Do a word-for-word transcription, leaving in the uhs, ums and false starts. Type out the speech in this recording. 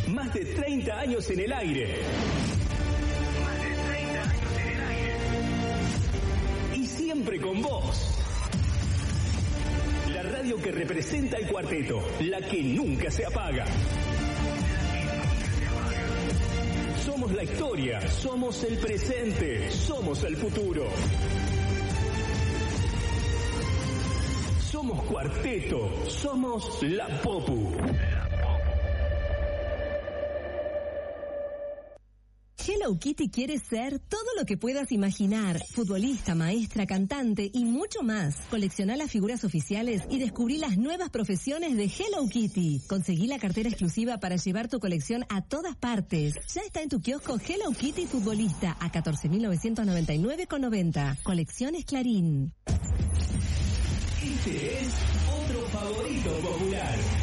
Más de treinta años en el aire. Más de treinta años en el aire. Y siempre con vos. La radio que representa el cuarteto. La que nunca se apaga. Somos la historia. Somos el presente. Somos el futuro. Somos Cuarteto. Somos La Popu. Hello Kitty quiere ser todo lo que puedas imaginar. Futbolista, maestra, cantante y mucho más. Colecciona las figuras oficiales y descubrí las nuevas profesiones de Hello Kitty. Conseguí la cartera exclusiva para llevar tu colección a todas partes. Ya está en tu kiosco Hello Kitty Futbolista a catorce mil novecientos noventa y nueve con noventa. Colecciones Clarín. Este es otro favorito popular.